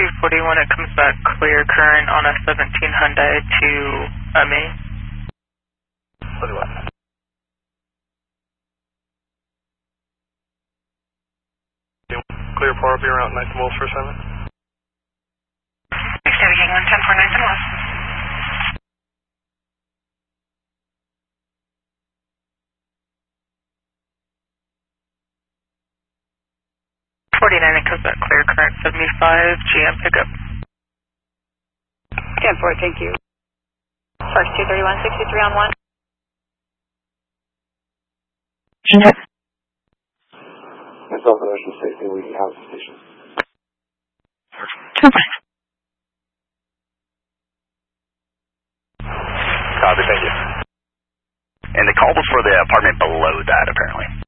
241, it comes back clear current on a 17 Hyundai to ME. 41. Clear par, be around 9 miles for assignment. Chevy King 110 for 9 miles. 49, it comes back clear current 75, GM pickup. 10-4, thank you. First 231, 63 on 1. That's all commercial safety, we can house the station. Copy, thank you. And the call was for the apartment below that, apparently.